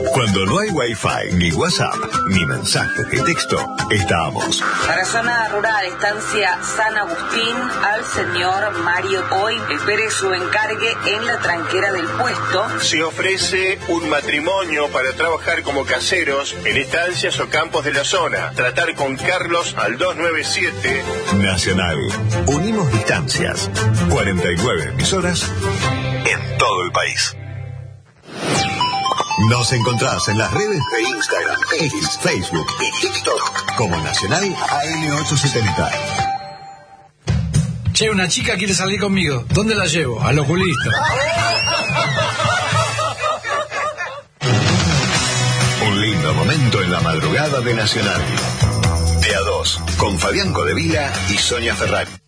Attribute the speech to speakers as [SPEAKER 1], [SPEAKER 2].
[SPEAKER 1] Cuando no hay wifi, ni WhatsApp, ni mensajes de texto, estamos.
[SPEAKER 2] Para zona rural, estancia San Agustín, al señor Mario Hoy. Espere su encargue en la tranquera del puesto.
[SPEAKER 3] Se ofrece un matrimonio para trabajar como caseros en estancias o campos de la zona. Tratar con Carlos al 297.
[SPEAKER 1] Nacional. Unimos distancias. 49 emisoras en todo el país. Nos encontrás en las redes de Instagram, X, Facebook y TikTok como Nacional AM870.
[SPEAKER 4] Che, una chica quiere salir conmigo. ¿Dónde la llevo? Al oculista.
[SPEAKER 1] Un lindo momento en la madrugada de Nacional. De a 2, con Fabián Codevila y Sonia Ferrari.